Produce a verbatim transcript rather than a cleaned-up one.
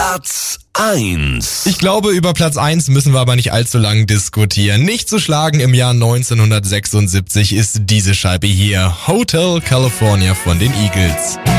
Platz eins. Ich glaube, über Platz eins müssen wir aber nicht allzu lang diskutieren. Nicht zu schlagen im Jahr neunzehnhundertsechsundsiebzig ist diese Scheibe hier. Hotel California von den Eagles.